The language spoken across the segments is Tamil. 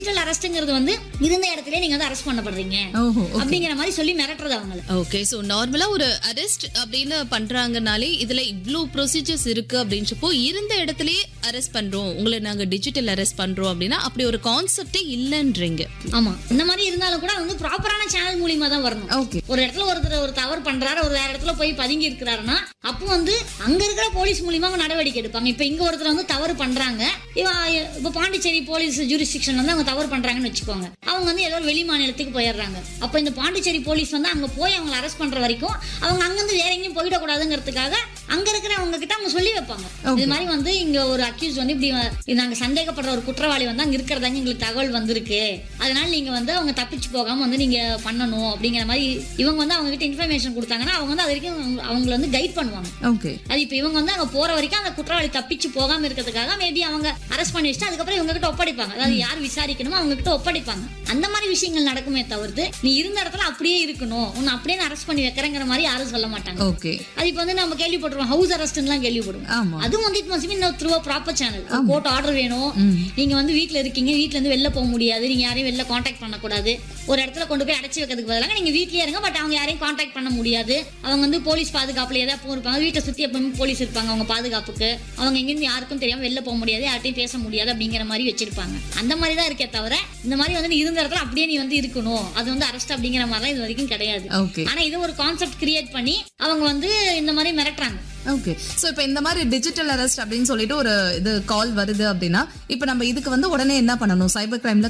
அரெஸ்ட்ங்கிறது வந்து இருந்த இடத்துல நீங்க வந்து அரெஸ்ட் பண்ணப்படுறீங்க அப்படிங்கிற மாதிரி சொல்லி மிரட்டுறது அவங்கள. ஓகே, சோ நார்மலா ஒரு அரெஸ்ட் அப்படின்னு பண்றாங்கனாலே இதுல இவ்ளோ ப்ரொசீஜர்ஸ் இருக்கு அப்படின்றப்போ இருந்த இடத்துலயே அரெஸ்ட் பண்றோம், உங்களை நாங்க டிஜிட்டல் அரெஸ்ட் பண்றோம் அப்படின்னா அப்படி ஒரு கான்செப்டே இல்லன்றீங்க. ஆமா, இந்த மாதிரி இருந்தாலும் கூட வந்து ப்ராப்பரான சேனல் மூலியமா தான் வரணும். ஒரு இடத்துல ஒருத்தர் ஒரு தவறு பண்றாரு, ஒரு வேற இடத்துல போய் பதுங்கி இருக்கிறாருன்னா அப்போ வந்து அங்க இருக்கிற போலீஸ் மூலியமா நடவடிக்கை எடுப்பாங்க. இப்ப இங்க ஒருத்தர் வந்து தவறு பண்றாங்க, இப்ப பாண்டிச்சேரி போலீஸ் ஜூரிஸ்டிக்ஷன் வந்து அவங்க தவறு பண்றாங்கன்னு வச்சுக்கோங்க, அவங்க வந்து ஏதோ வெளி மாநிலத்துக்கு போயிடுறாங்க. அப்ப இந்த பாண்டிச்சேரி போலீஸ் வந்து அங்க போய் அவங்க அரெஸ்ட் பண்ற வரைக்கும் அவங்க அங்கிருந்து வேற எங்கேயும் போயிடக்கூடாதுங்கிறதுக்காக அங்க இருக்கிறவங்க கிட்ட அவங்க சொல்லி வைப்பாங்க. இது மாதிரி வந்து இங்க ஒரு அக்யூஸ் வந்து இப்படி நாங்க சந்தேகப்படுற ஒரு குற்றவாளி வந்து அங்க இருக்கிறதாங்க எங்களுக்கு தகவல் வந்திருக்கு, அதனால நீங்க வந்து அவங்க தப்பிச்சு போகாம வந்து நீங்க பண்ணணும் அப்படிங்கிற மாதிரி இவங்க வந்து அவங்க கிட்ட இன்ஃபர்மேஷன் கொடுத்தாங்கன்னா அவங்க வந்து அது வரைக்கும் அவங்களை வந்து கைட் பண்ணுவாங்க. அது இப்ப இவங்க வந்து அங்க போற வரைக்கும் அந்த குற்றவாளி தப்பிச்சு போகாம இருக்கிறதுக்காக மேபி அவங்க அரெஸ்ட் பண்ணி வச்சுட்டு அதுக்கப்புறம் இவங்க கிட்ட ஒப்படைப்பாங்க. அதாவது யார் விசாரிக்கணுமோ அவங்க கிட்ட ஒப்படைப்பாங்க. அந்த மாதிரி விஷயங்கள் நடக்குமே தவிர்த்து நீ இருந்த இடத்துல அப்படியே இருக்கணும், உன்னை அப்படியே அரெஸ்ட் பண்ணி வைக்கிறங்கிற மாதிரி யாரும் சொல்ல மாட்டாங்க. அது இப்ப வந்து நம்ம கேள்விப்பட்டிருவோம், ஹவுஸ் அரெஸ்ட் எல்லாம் கேள்விப்படுவோம். அதுவும் வந்து it must B through a proper channel. Court order வேணும், நீங்க வந்து வீட்ல இருக்கீங்க, வீட்ல இருந்து வெளில போக முடியாது, நீங்க யாரையும் வெளில கான்டாக்ட் பண்ணக்கூடாது, ஒரு இடத்துல கொண்டு போய் அடைச்சி வைக்கிறதுக்கு பதிலாக நீங்க வீட்லயே இருங்க, பட் அவங்க யாரையும் கான்டாக்ட் பண்ண முடியாது, அவங்க வந்து போலீஸ் பாதுகாப்புல ஏதாவது இருப்பாங்க, வீட்டை சுத்தி எப்பவுமே போலீஸ் இருப்பாங்க அவங்க பாதுகாப்புக்கு, அவங்க எங்கிருந்து யாருக்கும் தெரியாம வெளில போக முடியாது, யார்ட்டையும் பேச முடியாது அப்படிங்கிற மாதிரி வச்சிருப்பாங்க. அந்த மாதிரி தான் இருக்கே தவிர இந்த மாதிரி வந்து இருந்த இடத்துல அப்படியே நீ வந்து இருக்கணும், அது வந்து அரெஸ்ட் அப்படிங்கிற மாதிரி இது வரைக்கும் கிடையாது. ஆனா இது ஒரு கான்செப்ட் கிரியேட் பண்ணி அவங்க வந்து இந்த மாதிரி மிரட்டுறாங்க. ஓகே, சோ இப்போ இந்த மாதிரி டிஜிட்டல் அரெஸ்ட் அப்படின்னு சொல்லிட்டு ஒரு இது கால் வருது அப்படின்னா இப்போ நம்ம இதுக்கு வந்து உடனே என்ன பண்ணணும்? சைபர் கிரைம்ல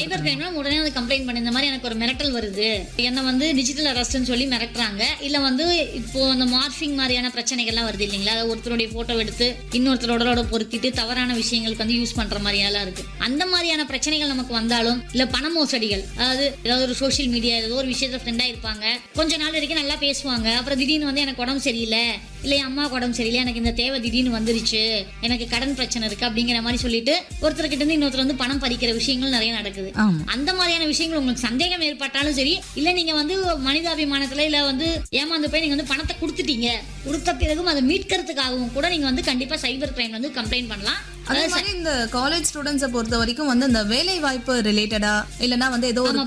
உடனே வந்து கம்ப்ளைண்ட் பண்ணி இந்த மாதிரி எனக்கு ஒரு மிரட்டல் வருது, என்ன வந்து டிஜிட்டல் அரெஸ்ட்னு சொல்லி மிரட்டுறாங்க, இல்ல வந்து இப்போ இந்த மார்பிங் மாதிரியான பிரச்சனைகள்லாம் வருது இல்லைங்களா, ஒருத்தருடைய போட்டோ எடுத்து இன்னொருத்தரோட பொருத்திட்டு தவறான விஷயங்களுக்கு வந்து யூஸ் பண்ற மாதிரி எல்லாம் இருக்கு. அந்த மாதிரியான பிரச்சனைகள் நமக்கு வந்தாலும் இல்ல பண மோசடிகள், அதாவது ஏதாவது ஒரு சோசியல் மீடியா ஏதோ ஒரு விஷயத்துல ஃப்ரெண்டா இருப்பாங்க, கொஞ்ச நாள் வரைக்கும் நல்லா பேசுவாங்க, அப்புறம் திடீர்னு வந்து எனக்கு உடம்பு சரியில்லை, இல்ல அம்மா உடம்பு சரியில்லை, எனக்கு இந்த தேவை திடீர்னு வந்துருச்சு, எனக்கு கடன் பிரச்சனை இருக்கு அப்படிங்கிற மாதிரி சொல்லிட்டு ஒருத்தர்கிட்ட இருந்து இன்னொருத்தர் வந்து பணம் பறிக்கிற விஷயங்கள் நிறைய நடக்குது. அந்த மாதிரியான விஷயங்கள் உங்களுக்கு சந்தேகம் ஏற்பட்டாலும் சரி, இல்ல நீங்க வந்து மனிதாபிமானத்துல இல்ல வந்து ஏமாந்து போய் நீங்க வந்து பணத்தை கொடுத்துட்டீங்க, கொடுத்த பிறகும் அதை மீட்கிறதுக்காகவும் கூட நீங்க வந்து கண்டிப்பா சைபர் கிரைம் வந்து கம்ப்ளைண்ட் பண்ணலாம். அதே மாதிரி இந்த காலேஜ் ஸ்டூடெண்ட்ஸை பொறுத்த வரைக்கும் வந்து இந்த வேலை வாய்ப்பு ரிலேட்டடா இல்லனா வந்து ஏதோ ஒரு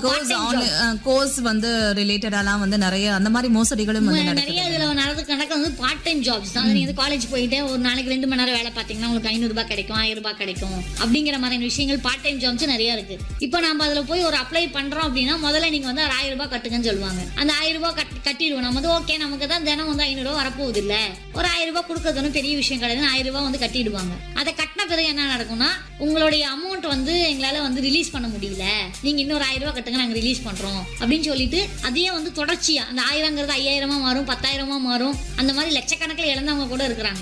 கோர்ஸ் வந்து ரிலேட்டடாலாம் வந்து நிறைய அந்த மாதிரி மோசடிகளும் வந்து நிறைய இதுல நடக்க வந்து பார்ட் டைம் ஜாப்ஸ் தான். நீங்க காலேஜ் போயிட்டு ஒரு நாளைக்கு 2 மணி நேரம் வேலை பார்த்தீங்கன்னா உங்களுக்கு 500 ரூபாய் கிடைக்கும், 1000 ரூபாய் கிடைக்கும் அப்படிங்கிற மாதிரியான விஷயங்கள் பார்ட் டைம் ஜாப்ஸ் நிறைய இருக்கு. இப்போ நம்ம அதுல போய் ஒரு அப்ளை பண்றோம் அப்படின்னா முதல்ல நீங்க வந்து 1000 ரூபாய் கட்டுங்கன்னு சொல்லுவாங்க. அந்த 1000 ரூபாய் கட்டிடுவோம். நம்ம வந்து ஓகே நமக்கு தான் தினம் வந்து 500 ரூபாய் வரப்போகுது இல்ல, ஒரு 1000 ரூபாய் கொடுக்கறது ஒன்றும் பெரிய விஷயம் கிடையாது, 1000 ரூபாய் வந்து கட்டிடுவாங்க. அதை கட்டின பிறகு என்ன நடக்கும்னா உங்களுடைய அமௌண்ட் வந்து எங்களால வந்து ரிலீஸ் பண்ண முடியல, நீங்க இன்னொரு 1000 ரூபாய் கட்டுங்க நாங்க ரிலீஸ் பண்றோம் அப்படின்னு சொல்லிட்டு அதையே வந்து தொடர்ச்சியா அந்த 1000ங்கிறது 5000 மாறும், 10,000 மாறும், அந்த மாதிரி லட்சக்கணக்கில் இழந்தவங்க கூட இருக்கிறாங்க.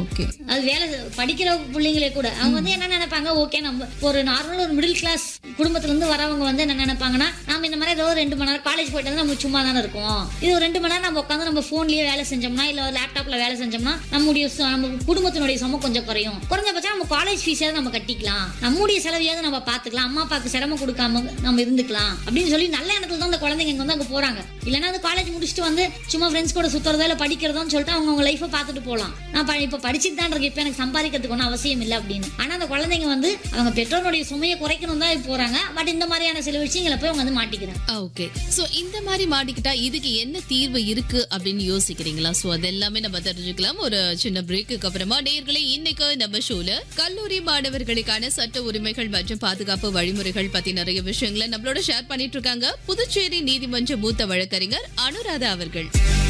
அது வேலை படிக்கிற பிள்ளைங்களே கூட அவங்க வந்து என்ன நினைப்பாங்க, ஓகே நம்ம ஒரு நார்மல் ஒரு மிடில் கிளாஸ் குடும்பத்துல இருந்து வரவங்க வந்து என்ன நினைப்பாங்கன்னா, நாம இந்த மாதிரி ஏதோ 2 மணி நேரம் காலேஜ் போயிட்டு வந்து நம்ம சும்மா தானே இருக்கோம், இது ஒரு 2 மணி நேரம் நம்ம உட்காந்து நம்ம போன்லயே வேலை செஞ்சோம்னா இல்ல லேப்டாப்ல வேலை செஞ்சோம்னா நம்ம குடும்பத்தினுடைய சுமை கொஞ்சம் குறையும், குறைஞ்சபட்சம் நம்ம காலேஜ் ஃபீஸாவது நம்ம கட்டிக்கலாம், நம்முடைய செலவையாவது நம்ம பாத்துக்கலாம், அம்மா அப்பாவுக்கு சிரமம் கொடுக்காம நம்ம இருந்துக்கலாம் அப்படின்னு சொல்லி நல்ல எண்ணத்துல தான் அந்த குழந்தைங்க வந்து அங்க போறாங்க. இல்லைன்னா அது காலேஜ் முடிச்சுட்டு வந்து சும்மா ஃப்ரெண்ட்ஸ் கூட சுத்துறதோ இல்ல படிக்கிறதோன்னு சொல்லிட்டு அவங்க லைஃபை பார்த்துட்டு போகலாம். நான் இப்ப படிச்சுட்டு தான் இருக்கேன், இப்ப எனக்கு சம்பாதிக்கிறதுக்கு ஒன்றும் அவசியம் இல்லை அப்படின்னு. ஆனா அந்த குழந்தைங்க வந்து அவங்க பெற்றோருடைய சுமையை குறைக்கணும் தான் போறாங்க, பட் இந்த மாதிரியான சில விஷயங்களை போய் அவங்க வந்து மாட்டிக்கிறாங்க. ஓகே, சோ இந்த மாதிரி மாட்டிக்கிட்டா இதுக்கு என்ன தீர்வு இருக்கு அப்படின்னு யோசிக்கிறீங்களா? சோ அதெல்லாமே நம்ம தெரிஞ்சுக்கலாம் ஒரு சின்ன பிரேக்குக்கு அப்புறமா. நேயர்களே, இன்னைக்கு நம்ம ஷோல கல்லூரி மாணவர்களுக்கான சட்ட உரிமைகள் மற்றும் பாதுகாப்பு வழிமுறைகள் பத்தி நிறைய விஷயங்களை நம்மளோட ஷேர் பண்ணிட்டு இருக்காங்க புதுச்சேரி நீதிமன்ற மூத்த வழக்கறிஞர் அனுராதா அவர்கள்.